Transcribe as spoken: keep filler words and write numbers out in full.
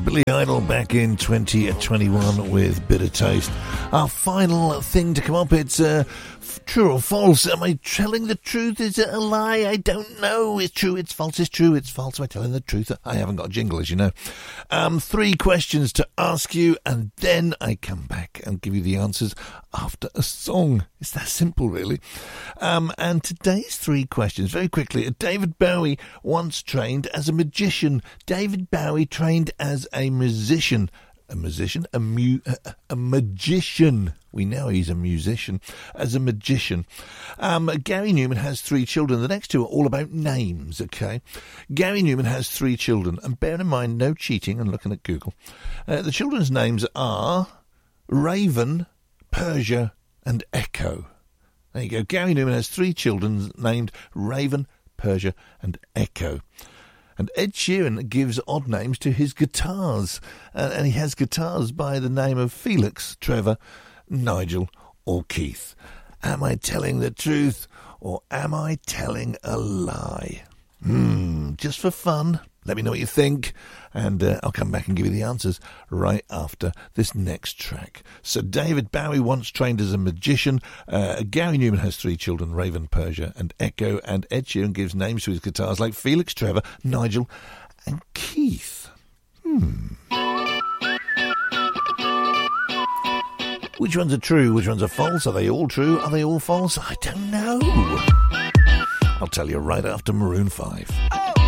Billy Idol back in twenty twenty-one with Bitter Taste. Our final thing to come up, it's uh, f- true or false. Am I telling the truth? Is it a lie? I don't know. It's true, it's false, it's true, it's false. Am I telling the truth? I haven't got a jingle, as you know. Um, three questions to ask you, and then I come back and give you the answers after a song. It's that simple, really. Um, and today's three questions, very quickly. David Bowie once trained as a magician. David Bowie trained as a musician. A musician? A, mu- a, a magician. We know he's a musician. As a magician. Um, Gary Newman has three children. The next two are all about names, okay? Gary Newman has three children. And bear in mind, no cheating and looking at Google. Uh, the children's names are Raven, Persia, and Echo. There you go. Gary Newman has three children named Raven, Persia, and Echo. And Ed Sheeran gives odd names to his guitars. Uh, and he has guitars by the name of Felix, Trevor, Nigel, or Keith. Am I telling the truth, or am I telling a lie? Hmm, just for fun. Let me know what you think, and uh, I'll come back and give you the answers right after this next track. So David Bowie once trained as a magician. Uh, Gary Newman has three children, Raven, Persia, and Echo. And Ed Sheeran gives names to his guitars like Felix, Trevor, Nigel, and Keith. Hmm. Which ones are true? Which ones are false? Are they all true? Are they all false? I don't know. I'll tell you right after Maroon five.